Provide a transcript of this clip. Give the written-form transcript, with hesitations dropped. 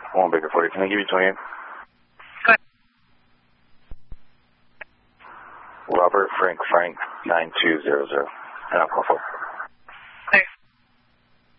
1 Baker 40. Can I give you 28? Go ahead. Robert Frank 9200. And I'll call 4.